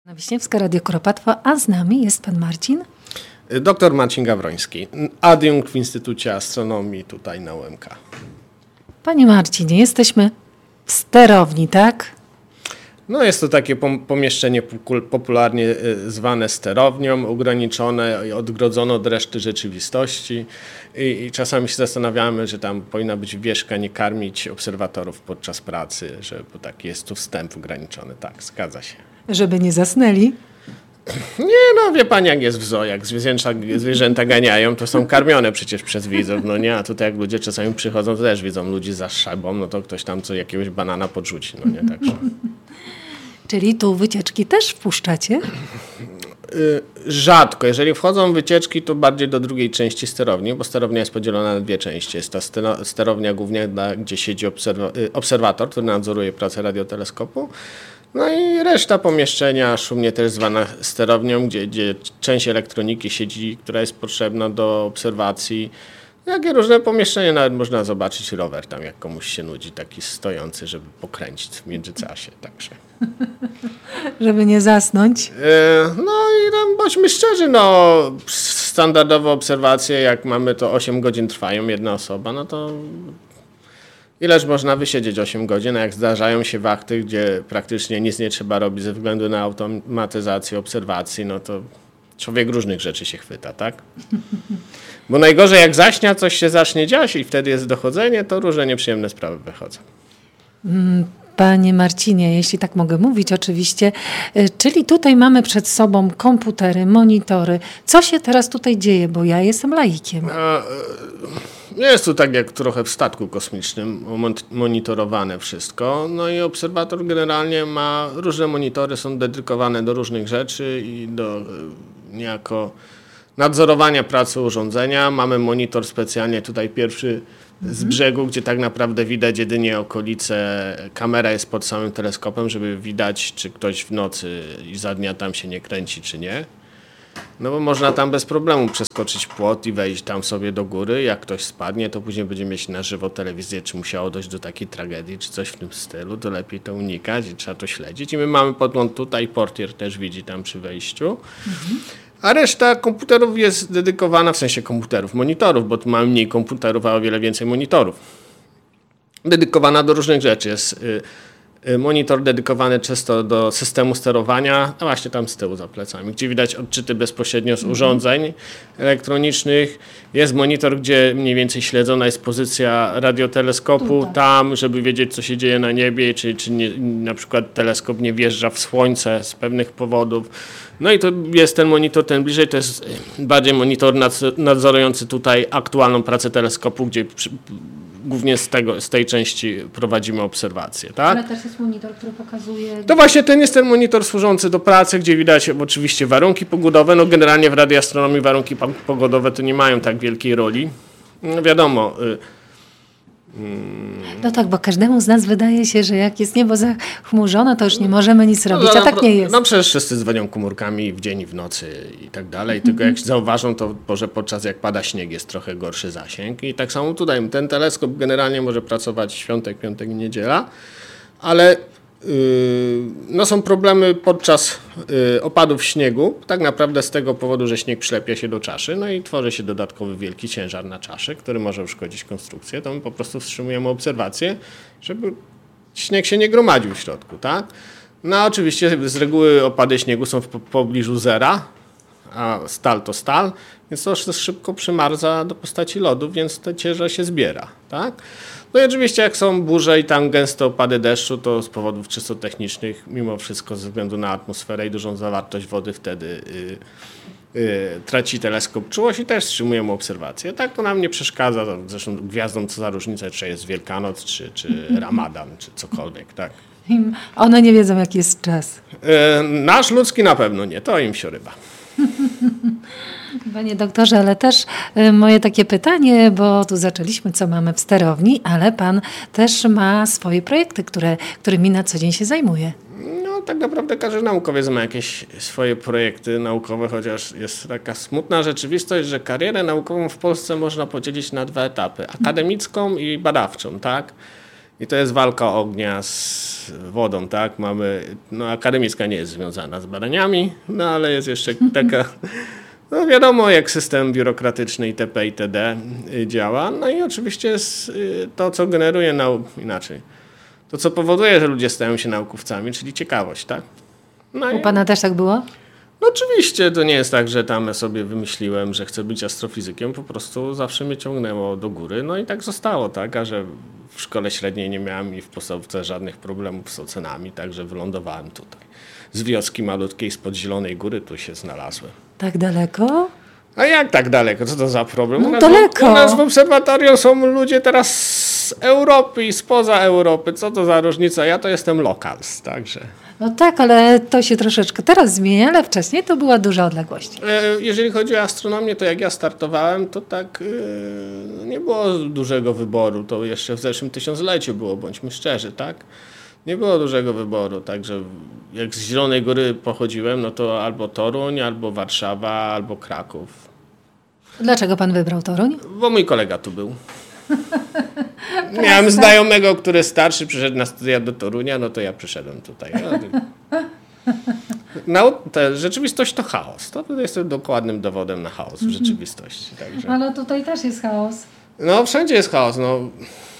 Wiśniewska, Radio Kuropatwa, a z nami jest pan Marcin. Doktor Marcin Gawroński, adiunkt w Instytucie Astronomii tutaj na UMK. Panie Marcinie, jesteśmy w sterowni, tak? No jest to takie pomieszczenie popularnie zwane sterownią, ograniczone i odgrodzone od reszty rzeczywistości i czasami się zastanawiamy, że tam powinna być wieszka, nie karmić obserwatorów podczas pracy, bo taki jest tu wstęp ograniczony. Tak, zgadza się. Żeby nie zasnęli? Nie, no wie pani, jak jest w zoo, jak zwierzęta ganiają, to są karmione przecież przez widzów, no nie, a tutaj jak ludzie czasami przychodzą, to też widzą ludzi za szybą, no to ktoś tam jakiegoś banana podrzuci, no nie, także. Czyli tu wycieczki też wpuszczacie? Rzadko. Jeżeli wchodzą wycieczki, to bardziej do drugiej części sterowni, bo sterownia jest podzielona na dwie części. Jest ta sterownia głównie, gdzie siedzi obserwator, który nadzoruje pracę radioteleskopu. No i reszta pomieszczenia, szumnie też zwana sterownią, gdzie część elektroniki siedzi, która jest potrzebna do obserwacji. Jakie różne pomieszczenia, nawet można zobaczyć rower tam, jak komuś się nudzi, taki stojący, żeby pokręcić w międzyczasie, także. Żeby nie zasnąć? No i tam bądźmy szczerzy, no standardowe obserwacje, jak mamy to 8 godzin trwają, jedna osoba, no to ileż można wysiedzieć 8 godzin, a jak zdarzają się wachty, gdzie praktycznie nic nie trzeba robić ze względu na automatyzację obserwacji, no to człowiek różnych rzeczy się chwyta, tak? Bo najgorzej jak zaśnia, coś się zacznie dziać i wtedy jest dochodzenie, to różne nieprzyjemne sprawy wychodzą. Panie Marcinie, jeśli tak mogę mówić oczywiście, czyli tutaj mamy przed sobą komputery, monitory. Co się teraz tutaj dzieje, bo ja jestem laikiem. Jest tu tak jak trochę w statku kosmicznym monitorowane wszystko. No i obserwator generalnie ma różne monitory, są dedykowane do różnych rzeczy i do niejako nadzorowania pracy urządzenia. Mamy monitor specjalnie tutaj pierwszy z brzegu, gdzie tak naprawdę widać jedynie okolice. Kamera jest pod samym teleskopem, żeby widać, czy ktoś w nocy i za dnia tam się nie kręci, czy nie. No bo można tam bez problemu przeskoczyć płot i wejść tam sobie do góry. Jak ktoś spadnie, to później będzie mieć na żywo telewizję, czy musiało dojść do takiej tragedii, czy coś w tym stylu, to lepiej to unikać i trzeba to śledzić. I my mamy podgląd tutaj, portier też widzi tam przy wejściu. A reszta komputerów jest dedykowana, w sensie komputerów, monitorów, bo tu mamy mniej komputerów, a o wiele więcej monitorów. Dedykowana do różnych rzeczy. Jest monitor dedykowany często do systemu sterowania, a właśnie tam z tyłu za plecami, gdzie widać odczyty bezpośrednio z urządzeń elektronicznych. Jest monitor, gdzie mniej więcej śledzona jest pozycja radioteleskopu tam, żeby wiedzieć, co się dzieje na niebie, czy nie, na przykład teleskop nie wjeżdża w słońce z pewnych powodów. No i to jest ten monitor, ten bliżej, to jest bardziej monitor nadzorujący tutaj aktualną pracę teleskopu, gdzie głównie z tej części prowadzimy obserwacje, tak? Ale też jest monitor, który pokazuje... To właśnie ten jest ten monitor służący do pracy, gdzie widać oczywiście warunki pogodowe. No generalnie w radioastronomii warunki pogodowe to nie mają tak wielkiej roli. No wiadomo... No tak, bo każdemu z nas wydaje się, że jak jest niebo zachmurzone, to już nie możemy nic robić, a tak nie jest. No przecież wszyscy dzwonią komórkami w dzień i w nocy i tak dalej, tylko jak zauważą, to może podczas jak pada śnieg jest trochę gorszy zasięg i tak samo tutaj ten teleskop generalnie może pracować świątek, piątek i niedziela, ale no są problemy podczas opadów śniegu, tak naprawdę z tego powodu, że śnieg przylepia się do czaszy, no i tworzy się dodatkowy wielki ciężar na czaszy, który może uszkodzić konstrukcję, to my po prostu wstrzymujemy obserwację, żeby śnieg się nie gromadził w środku, tak? No oczywiście z reguły opady śniegu są w pobliżu zera, a stal to stal, więc to szybko przymarza do postaci lodu, więc to ciężar się zbiera, tak? No i oczywiście jak są burze i tam gęste opady deszczu, to z powodów czysto technicznych, mimo wszystko ze względu na atmosferę i dużą zawartość wody wtedy traci teleskop czułość i też wstrzymujemy obserwację. Tak to nam nie przeszkadza, zresztą gwiazdom co za różnica, czy jest Wielkanoc, czy Ramadan, czy cokolwiek, tak? One nie wiedzą, jaki jest czas. Nasz ludzki na pewno nie, to im sioryba. Panie doktorze, ale też moje takie pytanie, bo tu zaczęliśmy, co mamy w sterowni, ale pan też ma swoje projekty, którymi na co dzień się zajmuje. No tak naprawdę każdy naukowiec ma jakieś swoje projekty naukowe, chociaż jest taka smutna rzeczywistość, że karierę naukową w Polsce można podzielić na dwa etapy. Akademicką i badawczą, tak? I to jest walka ognia z wodą, tak? Akademicka nie jest związana z badaniami, no ale jest jeszcze taka, no wiadomo jak system biurokratyczny itp. itd. Działa. No i oczywiście jest to, co generuje to, co powoduje, że ludzie stają się naukowcami, czyli ciekawość, tak? U pana też tak było? No oczywiście, to nie jest tak, że tam sobie wymyśliłem, że chcę być astrofizykiem, po prostu zawsze mnie ciągnęło do góry, no i tak zostało, tak, a że w szkole średniej nie miałem i w podstawówce żadnych problemów z ocenami, także wylądowałem tutaj. Z wioski malutkiej, spod Zielonej Góry, tu się znalazłem. Tak daleko? A jak tak daleko? Co to za problem? No daleko. U nas w obserwatorium są ludzie teraz z Europy i spoza Europy. Co to za różnica? Ja to jestem locals, także... No tak, ale to się troszeczkę teraz zmienia, ale wcześniej to była duża odległość. Jeżeli chodzi o astronomię, to jak ja startowałem, to tak nie było dużego wyboru. To jeszcze w zeszłym tysiącleciu było, bądźmy szczerzy, tak? Nie było dużego wyboru, także jak z Zielonej Góry pochodziłem, no to albo Toruń, albo Warszawa, albo Kraków. Dlaczego pan wybrał Toruń? Bo mój kolega tu był. Miałem znajomego, który starszy, przyszedł na studia do Torunia, no to ja przyszedłem tutaj. Rzeczywistość to chaos. To jest dokładnym dowodem na chaos w rzeczywistości. Także. Ale tutaj też jest chaos. No wszędzie jest chaos. No.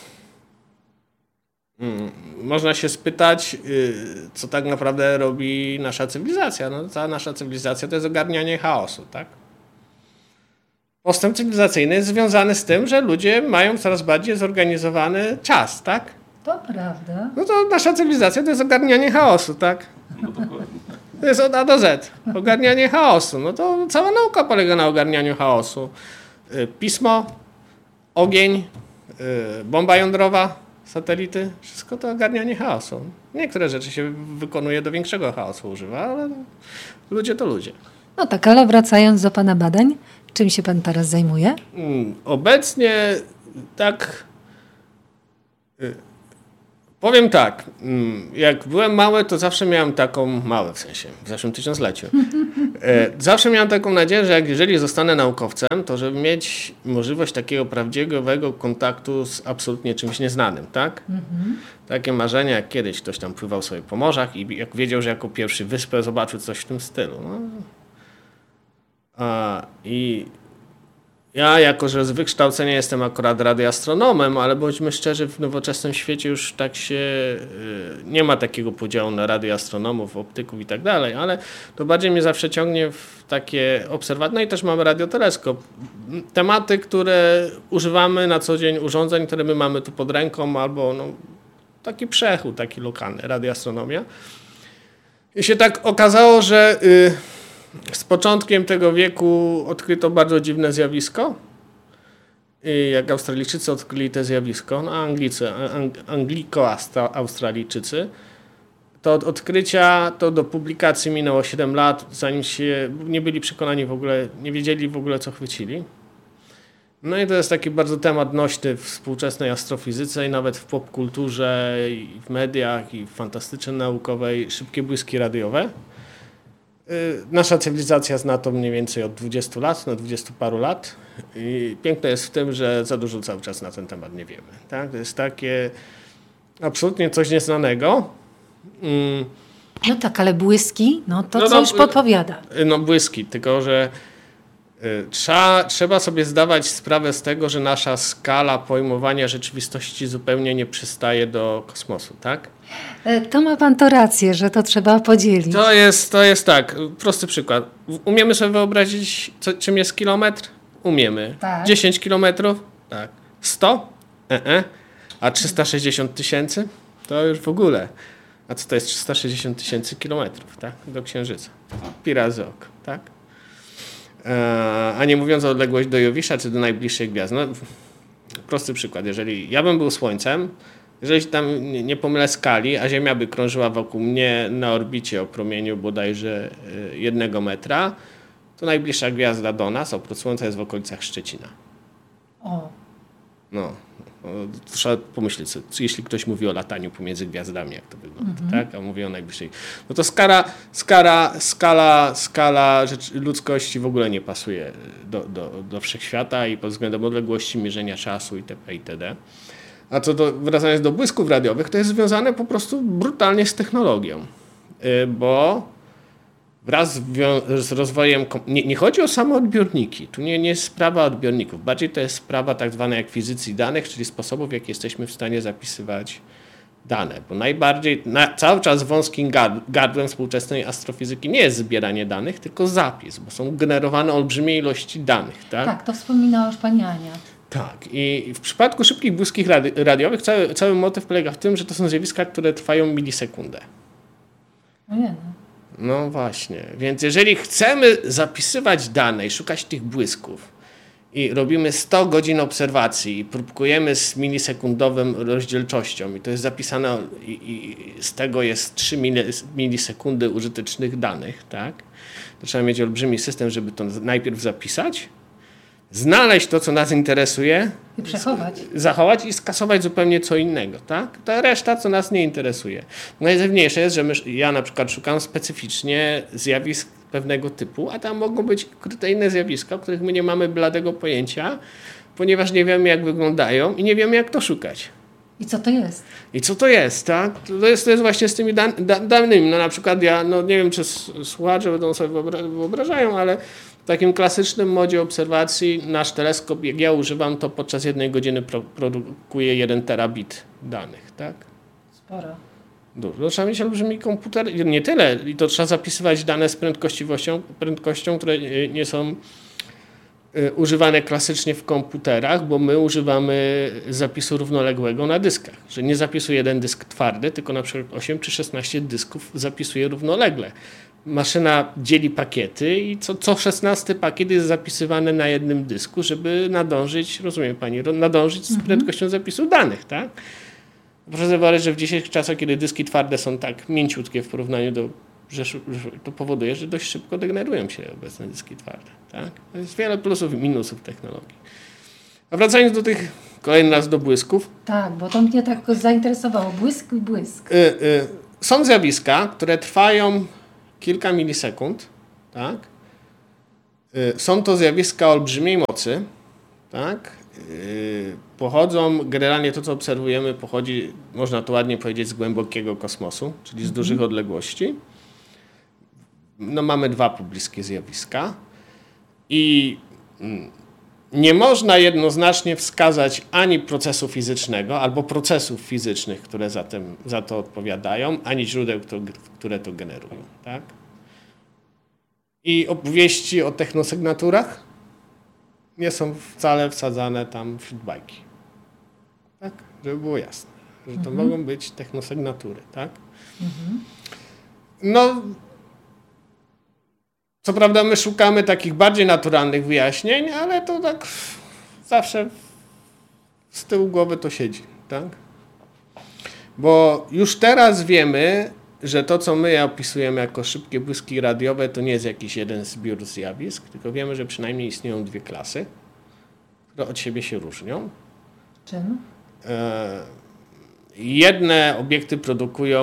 Można się spytać, co tak naprawdę robi nasza cywilizacja. No, cała nasza cywilizacja to jest ogarnianie chaosu, tak? Postęp cywilizacyjny jest związany z tym, że ludzie mają coraz bardziej zorganizowany czas, tak? To prawda. No to nasza cywilizacja to jest ogarnianie chaosu, tak? To jest od A do Z. Ogarnianie chaosu. No to cała nauka polega na ogarnianiu chaosu. Pismo, ogień, bomba jądrowa, satelity. Wszystko to ogarnianie chaosu. Niektóre rzeczy się wykonuje do większego chaosu używa, ale ludzie to ludzie. No tak, ale wracając do pana badań, czym się pan teraz zajmuje? Obecnie tak... Powiem tak, jak byłem mały, to zawsze miałem w zeszłym tysiącleciu, zawsze miałem taką nadzieję, że jeżeli zostanę naukowcem, to żeby mieć możliwość takiego prawdziwego kontaktu z absolutnie czymś nieznanym, tak? Takie marzenia, jak kiedyś ktoś tam pływał sobie po morzach i jak wiedział, że jako pierwszy wyspę zobaczył coś w tym stylu. No. I ja, jako że z wykształcenia jestem akurat radioastronomem, ale bądźmy szczerzy, w nowoczesnym świecie już tak się nie ma takiego podziału na radioastronomów, optyków i tak dalej, ale to bardziej mnie zawsze ciągnie w takie obserwacje. No i też mamy radioteleskop. Tematy, które używamy na co dzień, urządzeń, które my mamy tu pod ręką, albo taki przechód, taki lokalny, radioastronomia. I się tak okazało, że z początkiem tego wieku odkryto bardzo dziwne zjawisko. I jak Australijczycy odkryli to zjawisko, Angliko-Australijczycy, to od odkrycia, to do publikacji minęło 7 lat, zanim się nie byli przekonani w ogóle, nie wiedzieli w ogóle co chwycili. No i to jest taki bardzo temat nośny w współczesnej astrofizyce i nawet w popkulturze, i w mediach, i w fantastyce naukowej, szybkie błyski radiowe. Nasza cywilizacja zna to mniej więcej od 20 lat, 20 paru lat i piękne jest w tym, że za dużo cały czas na ten temat nie wiemy. Tak? To jest takie absolutnie coś nieznanego. No tak, ale błyski, to coś podpowiada. No błyski, tylko że trzeba sobie zdawać sprawę z tego, że nasza skala pojmowania rzeczywistości zupełnie nie przystaje do kosmosu, tak? To ma pan to rację, że to trzeba podzielić. To jest tak, prosty przykład. Umiemy sobie wyobrazić, czym jest kilometr? Umiemy. Tak. 10 kilometrów? Tak. 100? A 360 000? To już w ogóle. A co to jest 360 000 kilometrów, tak? Do Księżyca. Pi razy ok, tak? A nie mówiąc o odległość do Jowisza czy do najbliższej gwiazdy. No, prosty przykład. Jeżeli ja bym był Słońcem, jeżeli tam nie pomylę skali, a Ziemia by krążyła wokół mnie na orbicie o promieniu bodajże 1 metra, to najbliższa gwiazda do nas, oprócz Słońca, jest w okolicach Szczecina. O. No, trzeba pomyśleć sobie, jeśli ktoś mówi o lataniu pomiędzy gwiazdami, jak to wygląda, tak? A mówi o najbliższej. No to skala ludzkości w ogóle nie pasuje do wszechświata i pod względem odległości, mierzenia czasu itp. itd. A wracając do błysków radiowych, to jest związane po prostu brutalnie z technologią. Bo wraz z rozwojem, nie chodzi o same odbiorniki, tu nie jest sprawa odbiorników, bardziej to jest sprawa tak zwanej akwizycji danych, czyli sposobów, w jaki jesteśmy w stanie zapisywać dane. Bo cały czas wąskim gardłem współczesnej astrofizyki nie jest zbieranie danych, tylko zapis, bo są generowane olbrzymie ilości danych. Tak, to wspominała już pani Ania. Tak. I w przypadku szybkich błysków radiowych cały motyw polega w tym, że to są zjawiska, które trwają milisekundę. No właśnie. Więc jeżeli chcemy zapisywać dane i szukać tych błysków i robimy 100 godzin obserwacji i próbkujemy z milisekundową rozdzielczością i to jest zapisane i z tego jest 3 milisekundy użytecznych danych, tak? To trzeba mieć olbrzymi system, żeby to najpierw zapisać, znaleźć to, co nas interesuje, i przechować. Zachować i skasować zupełnie co innego. Tak? To reszta, co nas nie interesuje. Najdziwniejsze jest, że ja na przykład szukam specyficznie zjawisk pewnego typu, a tam mogą być ukryte inne zjawiska, o których my nie mamy bladego pojęcia, ponieważ nie wiemy, jak wyglądają i nie wiemy, jak to szukać. I co to jest? I co to jest, tak? To jest właśnie z tymi danymi. No na przykład nie wiem, czy słuchacze będą sobie wyobrażają, ale w takim klasycznym modzie obserwacji nasz teleskop, jak ja używam, to podczas 1 godziny produkuje 1 terabit danych, tak? Sporo. Dużo. Trzeba mieć olbrzymi komputer, nie tyle. I to trzeba zapisywać dane z prędkością, które nie są używane klasycznie w komputerach, bo my używamy zapisu równoległego na dyskach. Że nie zapisuje jeden dysk twardy, tylko na przykład 8 czy 16 dysków zapisuje równolegle. Maszyna dzieli pakiety i co 16 pakiet jest zapisywany na jednym dysku, żeby nadążyć, rozumie pani, z prędkością zapisu danych, tak? Proszę zauważyć, że w dzisiejszych czasach, kiedy dyski twarde są tak mięciutkie w porównaniu że to powoduje, że dość szybko degenerują się obecne dyski twarde. Tak? To jest wiele plusów i minusów technologii. A wracając kolejny raz do błysków. Tak, bo to mnie tak zainteresowało. Błysk i błysk. Są zjawiska, które trwają kilka milisekund. Tak? Są to zjawiska olbrzymiej mocy. Tak? Pochodzą, generalnie to, co obserwujemy, pochodzi, można to ładnie powiedzieć, z głębokiego kosmosu, czyli z dużych odległości. No, mamy 2 pobliskie zjawiska i nie można jednoznacznie wskazać ani procesu fizycznego, albo procesów fizycznych, które za to odpowiadają, ani źródeł, które to generują. Tak? I opowieści o technosygnaturach nie są wcale wsadzane tam wśród bajki. Tak? Żeby było jasne, że to mogą być technosygnatury. Tak? No, co prawda my szukamy takich bardziej naturalnych wyjaśnień, ale to tak zawsze z tyłu głowy to siedzi. Tak? Bo już teraz wiemy, że to, co my opisujemy jako szybkie błyski radiowe, to nie jest jakiś jeden zbiór zjawisk, tylko wiemy, że przynajmniej istnieją 2 klasy, które od siebie się różnią. Czym? Jedne obiekty produkują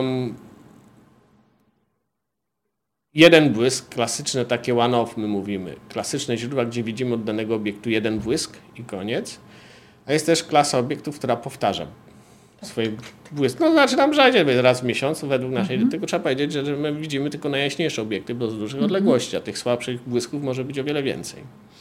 jeden błysk, klasyczne takie one-off, my mówimy, klasyczne źródła, gdzie widzimy od danego obiektu jeden błysk i koniec. A jest też klasa obiektów, która powtarza swoje błyski. No znaczy tam rzadziej raz w miesiącu według naszej, tylko trzeba powiedzieć, że my widzimy tylko najjaśniejsze obiekty, bo z dużych odległości, a tych słabszych błysków może być o wiele więcej.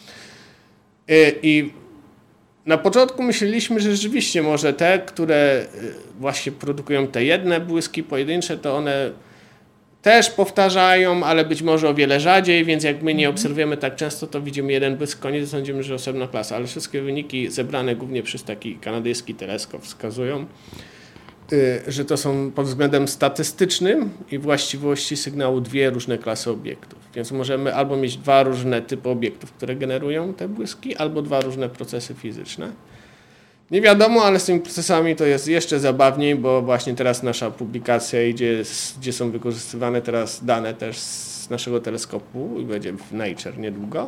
I na początku myśleliśmy, że rzeczywiście może te, które właśnie produkują te jedne błyski pojedyncze, to one też powtarzają, ale być może o wiele rzadziej, więc jak my nie obserwujemy tak często, to widzimy jeden błysk, koniec, sądzimy, że osobna klasa. Ale wszystkie wyniki zebrane głównie przez taki kanadyjski teleskop wskazują, że to są pod względem statystycznym i właściwości sygnału 2 różne klasy obiektów. Więc możemy albo mieć 2 różne typy obiektów, które generują te błyski, albo 2 różne procesy fizyczne. Nie wiadomo, ale z tymi procesami to jest jeszcze zabawniej, bo właśnie teraz nasza publikacja idzie, gdzie są wykorzystywane teraz dane też z naszego teleskopu i będzie w Nature niedługo,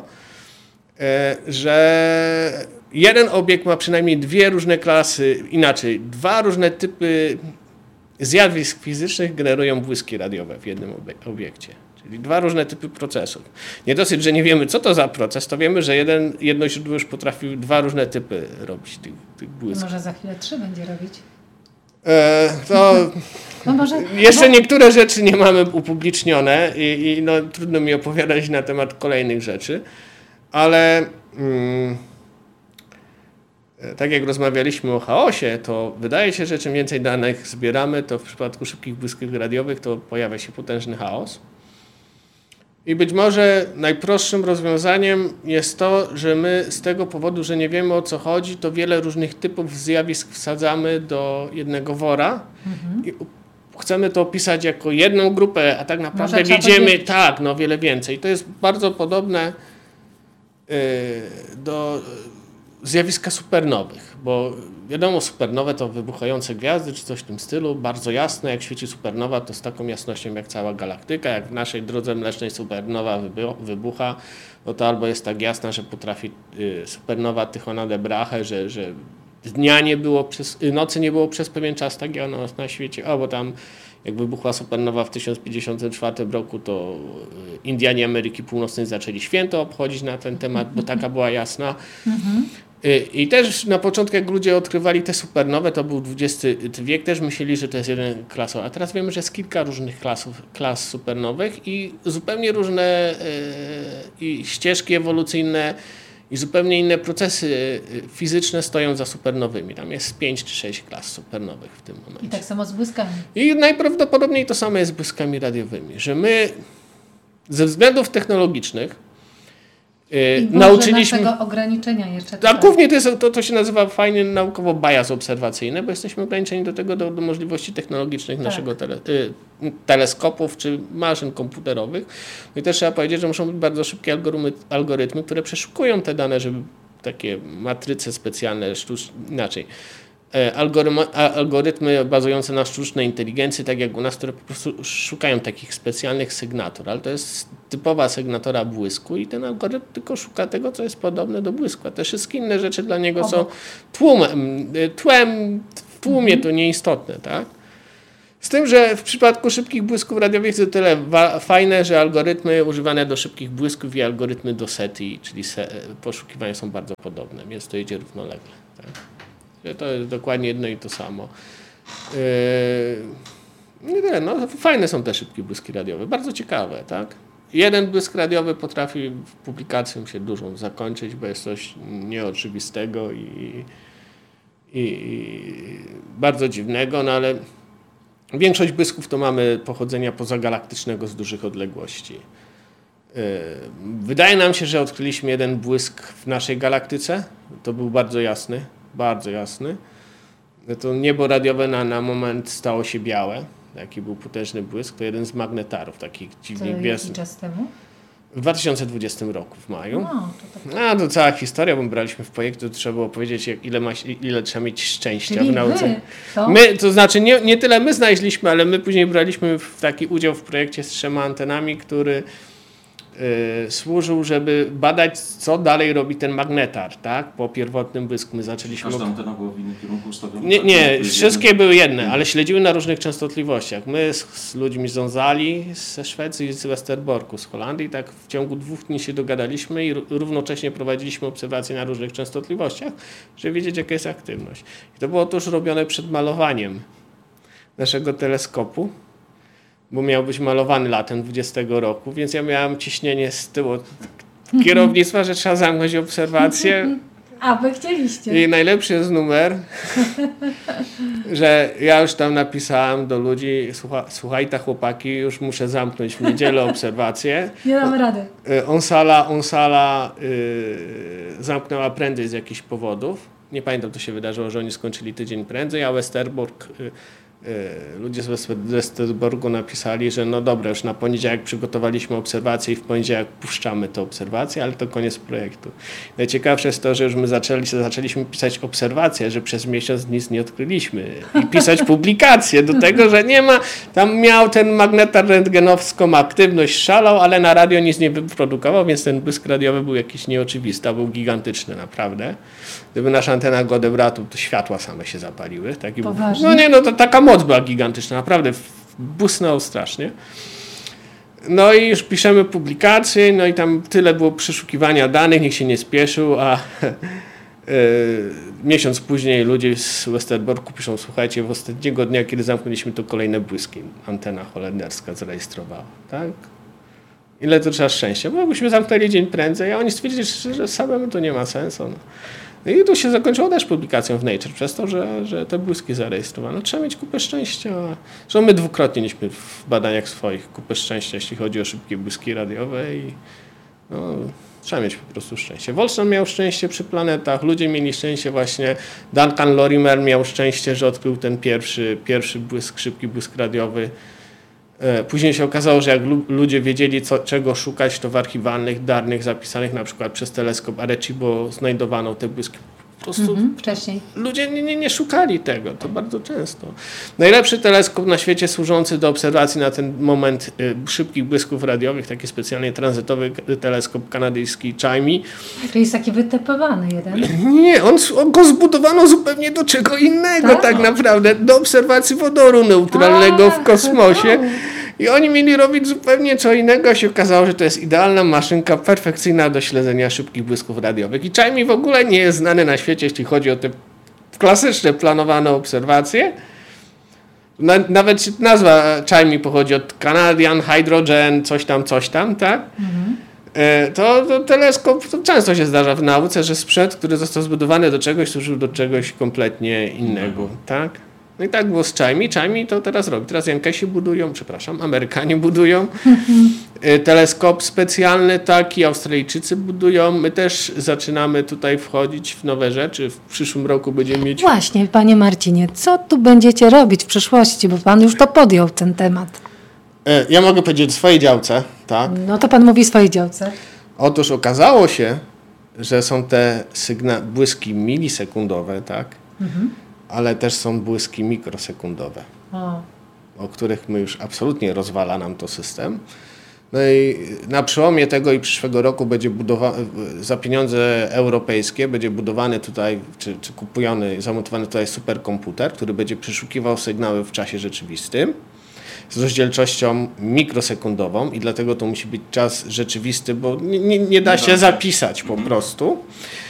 że jeden obiekt ma przynajmniej 2 różne klasy, inaczej 2 różne typy zjawisk fizycznych generują błyski radiowe w jednym obiekcie. Czyli 2 różne typy procesów. Nie dosyć, że nie wiemy, co to za proces, to wiemy, że jedno źródło już potrafi 2 różne typy robić tych błysków. Może za chwilę 3 będzie robić? Jeszcze niektóre rzeczy nie mamy upublicznione i trudno mi opowiadać na temat kolejnych rzeczy, ale tak jak rozmawialiśmy o chaosie, to wydaje się, że czym więcej danych zbieramy, to w przypadku szybkich błysków radiowych to pojawia się potężny chaos. I być może najprostszym rozwiązaniem jest to, że my z tego powodu, że nie wiemy, o co chodzi, to wiele różnych typów zjawisk wsadzamy do jednego wora i chcemy to opisać jako jedną grupę, a tak naprawdę widzimy wiele więcej. To jest bardzo podobne do zjawiska supernowych, bo wiadomo, supernowe to wybuchające gwiazdy, czy coś w tym stylu, bardzo jasne, jak świeci supernowa, to z taką jasnością jak cała galaktyka, jak w naszej drodze mlecznej supernowa wybucha, no to albo jest tak jasna, że potrafi supernowa Tychona de Brahe, że nocy nie było przez pewien czas tak jak na świecie, bo tam jak wybuchła supernowa w 1054 roku, to Indianie Ameryki Północnej zaczęli święto obchodzić na ten temat, bo taka była jasna. I też na początku, jak ludzie odkrywali te supernowe, to był XX wiek, też myśleli, że to jest jeden klasowy. A teraz wiemy, że jest kilka różnych klas supernowych i zupełnie różne i ścieżki ewolucyjne i zupełnie inne procesy fizyczne stoją za supernowymi. Tam jest 5 czy 6 klas supernowych w tym momencie. I tak samo z błyskami. I najprawdopodobniej to samo jest z błyskami radiowymi, że my ze względów technologicznych nauczyliśmy naszego ograniczenia jeszcze. Tak, głównie to się nazywa fajnie naukowo bias obserwacyjny, bo jesteśmy ograniczeni do możliwości technologicznych naszego teleskopów czy maszyn komputerowych. No i też trzeba powiedzieć, że muszą być bardzo szybkie algorytmy, które przeszukują te dane, żeby takie matryce specjalne, algorytmy bazujące na sztucznej inteligencji, tak jak u nas, które po prostu szukają takich specjalnych sygnatur, ale to jest typowa sygnatura błysku i ten algorytm tylko szuka tego, co jest podobne do błysku. A te wszystkie inne rzeczy dla niego są tłem, w tłumie to nieistotne, tak? Z tym, że w przypadku szybkich błysków radiowych jest to tyle fajne, że algorytmy używane do szybkich błysków i algorytmy do SETI, czyli poszukiwania, są bardzo podobne, więc to idzie równolegle. Tak? To jest dokładnie jedno i to samo. Fajne są te szybkie błyski radiowe, bardzo ciekawe, tak? Jeden błysk radiowy potrafi publikacją się dużą zakończyć, bo jest coś nieoczywistego i bardzo dziwnego, no ale większość błysków to mamy pochodzenia pozagalaktycznego z dużych odległości. Wydaje nam się, że odkryliśmy jeden błysk w naszej galaktyce, to był bardzo jasny. To niebo radiowe na moment stało się białe. Taki był potężny błysk. To jeden z magnetarów, takich dziwnych gwiazd. Jaki czas temu? W 2020 roku, w maju. To cała historia, bo braliśmy w projekcie, to trzeba było powiedzieć, ile trzeba mieć szczęścia w nauce. To znaczy nie tyle my znaleźliśmy, ale my później braliśmy taki udział w projekcie z 3 antenami, który służył, żeby badać, co dalej robi ten magnetar, tak? Po pierwotnym błysku my zaczęliśmy... Każda antena była w innym kierunku ustawiona? Nie, wszystkie były jedne, ale śledziły na różnych częstotliwościach. My z ludźmi z Onsali, ze Szwecji i z Westerborku, z Holandii, tak w ciągu 2 dni się dogadaliśmy i równocześnie prowadziliśmy obserwacje na różnych częstotliwościach, żeby wiedzieć, jaka jest aktywność. I to było tuż robione przed malowaniem naszego teleskopu, bo miał być malowany latem 20 roku, więc ja miałem ciśnienie z tyłu kierownictwa, że trzeba zamknąć obserwację. A wy chcieliście. I najlepszy jest numer, że ja już tam napisałem do ludzi, słuchajcie chłopaki, już muszę zamknąć w niedzielę obserwację. Nie damy rady. Onsala zamknęła prędzej z jakichś powodów. Nie pamiętam, to się wydarzyło, że oni skończyli tydzień prędzej, a Westerbork... Ludzie z Westerborku napisali, że no dobra, już na poniedziałek przygotowaliśmy obserwację i w poniedziałek puszczamy te obserwacje, ale to koniec projektu. Najciekawsze jest to, że już my zaczęliśmy pisać obserwacje, że przez miesiąc nic nie odkryliśmy i pisać publikacje do tego, że nie ma, tam miał ten magnetar rentgenowską aktywność, szalał, ale na radio nic nie wyprodukował, więc ten błysk radiowy był jakiś nieoczywisty, a był gigantyczny naprawdę. Gdyby nasza antena go odebrała, to światła same się zapaliły. To taka moc była gigantyczna, naprawdę błysnął strasznie. No i już piszemy publikację, no i tam tyle było przeszukiwania danych, nikt się nie spieszył, a miesiąc później ludzie z Westerborku piszą, słuchajcie, w ostatniego dnia, kiedy zamknęliśmy, to kolejne błyski antena holenderska zarejestrowała, tak? Ile to trzeba szczęścia? Bo jakbyśmy zamknęli dzień prędzej, a oni stwierdzili, że samemu to nie ma sensu. No i tu się zakończyło też publikacją w Nature, przez to, że te błyski zarejestrowano. Trzeba mieć kupę szczęścia. Zresztą my dwukrotnie mieliśmy w badaniach swoich kupę szczęścia, jeśli chodzi o szybkie błyski radiowe i trzeba mieć po prostu szczęście. Wolfson miał szczęście przy planetach, ludzie mieli szczęście właśnie. Duncan Lorimer miał szczęście, że odkrył ten pierwszy błysk, szybki błysk radiowy. Później się okazało, że jak ludzie wiedzieli, czego szukać, to w archiwalnych danych zapisanych na przykład przez teleskop Arecibo znajdowano te błyski. Po prostu wcześniej. Ludzie nie szukali tego, to bardzo często. Najlepszy teleskop na świecie służący do obserwacji na ten moment szybkich błysków radiowych, taki specjalnie tranzytowy teleskop kanadyjski CHIME. To jest taki wytypowany jeden. Nie, on go zbudowano zupełnie do czego innego tak naprawdę, do obserwacji wodoru neutralnego w kosmosie. I oni mieli robić zupełnie co innego, a się okazało, że to jest idealna maszynka, perfekcyjna do śledzenia szybkich błysków radiowych. I CHIME w ogóle nie jest znany na świecie, jeśli chodzi o te klasyczne, planowane obserwacje. Nawet nazwa CHIME pochodzi od Canadian Hydrogen, coś tam, tak? To teleskop, to często się zdarza w nauce, że sprzęt, który został zbudowany do czegoś, służył do czegoś kompletnie innego, tak? No i tak było z CHIME. CHIME to teraz robi. Teraz Jankesi budują, Amerykanie budują teleskop specjalny taki, Australijczycy budują. My też zaczynamy tutaj wchodzić w nowe rzeczy. W przyszłym roku będziemy mieć... Właśnie, panie Marcinie, co tu będziecie robić w przyszłości, bo pan już to podjął ten temat. Ja mogę powiedzieć o swojej działce, tak? No to pan mówi o swojej działce. Otóż okazało się, że są te błyski milisekundowe, tak? Ale też są błyski mikrosekundowe, o których my już absolutnie rozwala nam to system. No i na przełomie tego i przyszłego roku będzie za pieniądze europejskie będzie budowany tutaj, czy kupiony, zamontowany tutaj superkomputer, który będzie przeszukiwał sygnały w czasie rzeczywistym z rozdzielczością mikrosekundową i dlatego to musi być czas rzeczywisty, bo nie da się zapisać po prostu.